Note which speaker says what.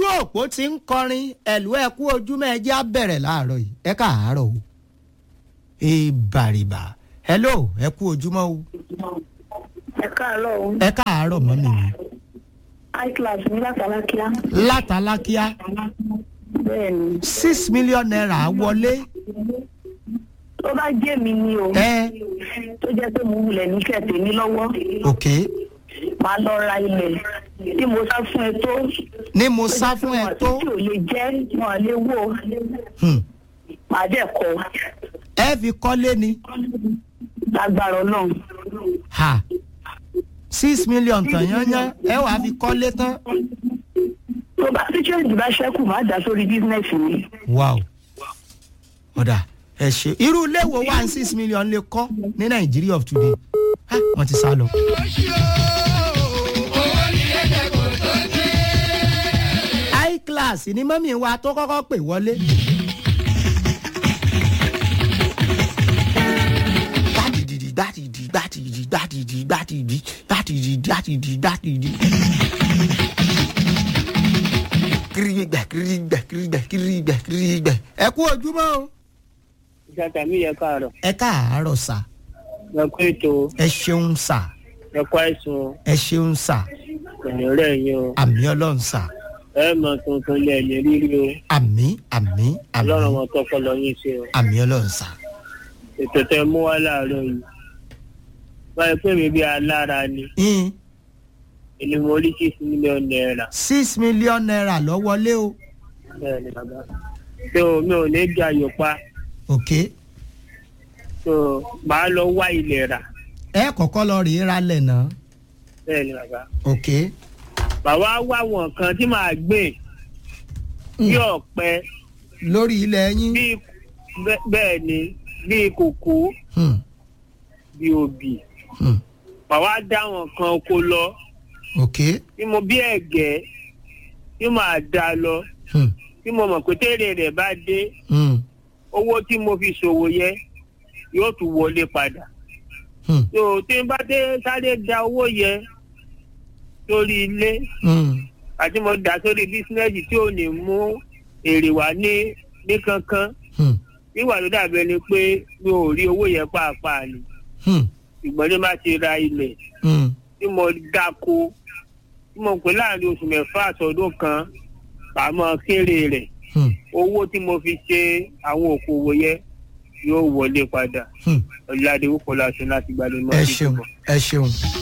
Speaker 1: ojú òpó ti ń kọrin ẹ̀lú ẹ kú ojúmọ́ ẹ jẹ́ á bẹ̀rẹ̀ láàárọ̀ yìí ẹ káàárọ̀ o ìbàrìbà hello ẹ kú ojúmọ́ o.
Speaker 2: ẹ káàárọ̀ o.
Speaker 1: ẹ káàárọ̀ mọ́mì mi.
Speaker 2: high class ní látàlákíá.
Speaker 1: látàlákíá.
Speaker 2: bẹ́ẹ̀ni.
Speaker 1: 6 million naira wọlé.
Speaker 2: tó bá jẹ́ mi ni o. tó jẹ́ pé mo wulẹ̀ ní kẹ̀tẹ́ ní lọ́wọ́.
Speaker 1: ok.
Speaker 2: màá lọ ra ilẹ̀ tí mo sá fún ẹ tó.
Speaker 1: ní mo sá fún ẹ tó.
Speaker 2: tí ò lè jẹ́ wọn lè wò. màá dẹ̀ kọ́.
Speaker 1: ẹ fi kọ́lé ni.
Speaker 2: lágbára Ọlọ́run.
Speaker 1: ha 6 million tàn yányán ẹ wàá fi kọ́lé tán.
Speaker 2: tó bá tí change bá ṣẹ́kù máa dá sórí bísínẹ́sì mi.
Speaker 1: wow ọ̀dà ẹ ṣe irú ilé wo wà ní 6 million lè kọ́ ní Nigeria of today wọ́n ti sá lọ. high class ni mọ́mí wa tó kọ́kọ́ pè wọlé. ẹ kú ojúmọ́ o.
Speaker 3: ìjàtà mi yẹ káàárọ̀.
Speaker 1: ẹ káàárọ̀ sà.
Speaker 3: ẹ kú ètò.
Speaker 1: ẹ ṣeun sà.
Speaker 3: ẹ kú àìsàn.
Speaker 1: ẹ ṣeun sà.
Speaker 3: ẹ̀yìn rẹ̀ yín o.
Speaker 1: àmì ọlọ́run sà.
Speaker 3: ẹ mọ tuntun lé ẹ̀yìn rírí o.
Speaker 1: àmì àmì àmì.
Speaker 3: ọlọ́run ọmọ tọkọ lọ yín ṣe o.
Speaker 1: àmì ọlọ́run sà.
Speaker 3: ètò tẹ mú wá láàárọ̀ yìí báyìí pé mi bí alára ni. èmi mo rí 6 million naira.
Speaker 1: 6 million naira lọ wọlé o.
Speaker 3: bẹ́ẹ̀ni bàbá ṣé o mi ò ní jà yọ̀ pa.
Speaker 1: ok.
Speaker 3: so màá lọ wá ilẹ̀ rà.
Speaker 1: ẹ kọ́kọ́ lọ rí ra lẹ̀ náà.
Speaker 3: bẹ́ẹ̀ni bàbá.
Speaker 1: ok.
Speaker 3: bàbá wá wọn kan tí màá gbìn bí ọ̀pẹ.
Speaker 1: lórí ilẹ̀ yín.
Speaker 3: bẹ́ẹ̀ ni bí kòkó bí obì. bàbá dá wọn kan oko lọ.
Speaker 1: ok.
Speaker 3: tí mo bí ẹ̀gẹ́ tí màá dá lọ. tí mo mọ̀ pé tẹ́lẹ̀ rẹ̀ bá dé. owó tí mo fi ṣòwò yẹ yóò tún wọlé padà. so tí n bá dé sáré da owó yẹ sórí ilé àti mo dà sórí bísínẹ́sì tí ò ní mú èrè wá ní kankan nígbà tó dàbẹ̀ ni pé mi ò rí owó yẹn pàápàá ni ṣùgbọ́n ní má ti ra ilẹ̀ tí mo dáko tí mo pè láàrin oṣù mẹ́fà àtọdún kan pàmò kéré rẹ̀ owó tí mo fi ṣe àwọn òkòwò yẹn yóò wọlé padà ọ̀làdéwò kọlá ṣe láti gbàdúrà.
Speaker 1: ẹ ṣeun ẹ ṣeun.